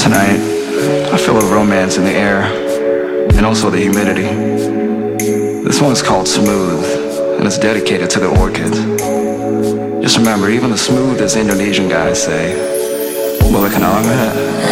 Tonight, I feel a romance in the air, and also the humidity. This one is called Smooth, and it's dedicated to the orchids. Just remember, even the smoothest Indonesian guys say, "Boleh kenal nggak?"